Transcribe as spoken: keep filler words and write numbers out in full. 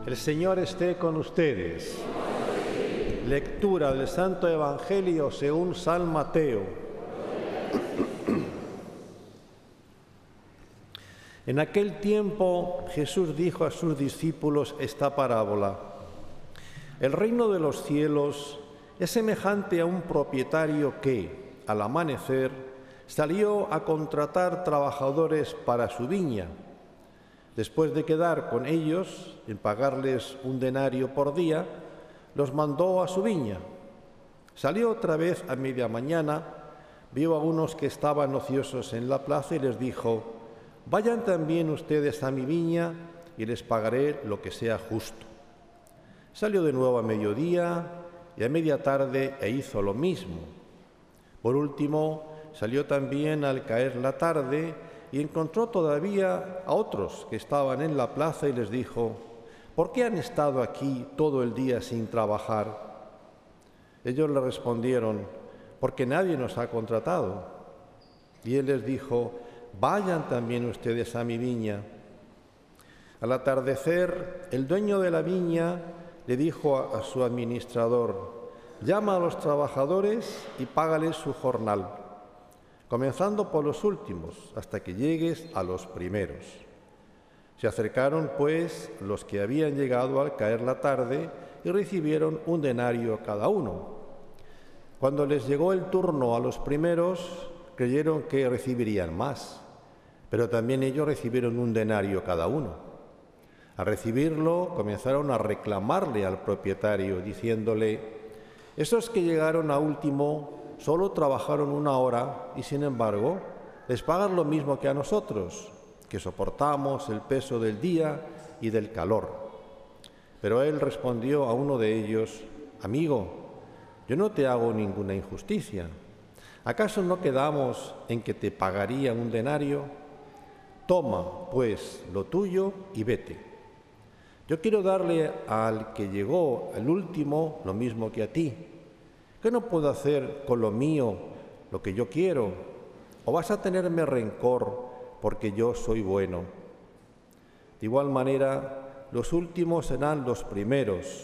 El Señor esté con ustedes. Lectura del Santo Evangelio según San Mateo. En aquel tiempo Jesús dijo a sus discípulos esta parábola: El reino de los cielos es semejante a un propietario que, al amanecer, salió a contratar trabajadores para su viña. Después de quedar con ellos en pagarles un denario por día, los mandó a su viña. Salió otra vez a media mañana, vio a unos que estaban ociosos en la plaza y les dijo: Vayan también ustedes a mi viña y les pagaré lo que sea justo. Salió de nuevo a mediodía y a media tarde e hizo lo mismo. Por último, salió también al caer la tarde y encontró todavía a otros que estaban en la plaza y les dijo: ¿Por qué han estado aquí todo el día sin trabajar? Ellos le respondieron: porque nadie nos ha contratado. Y él les dijo: vayan también ustedes a mi viña. Al atardecer, el dueño de la viña le dijo a, a su administrador: llama a los trabajadores y págales su jornal, comenzando por los últimos, hasta que llegues a los primeros. Se acercaron, pues, los que habían llegado al caer la tarde y recibieron un denario cada uno. Cuando les llegó el turno a los primeros, creyeron que recibirían más, pero también ellos recibieron un denario cada uno. Al recibirlo, comenzaron a reclamarle al propietario, diciéndole: esos que llegaron a último solo trabajaron una hora y, sin embargo, les pagan lo mismo que a nosotros, que soportamos el peso del día y del calor. Pero él respondió a uno de ellos: amigo, yo no te hago ninguna injusticia. ¿Acaso no quedamos en que te pagaría un denario? Toma, pues, lo tuyo y vete. Yo quiero darle al que llegó al último lo mismo que a ti. ¿Qué no puedo hacer con lo mío lo que yo quiero? ¿O vas a tenerme rencor porque yo soy bueno? De igual manera, los últimos serán los primeros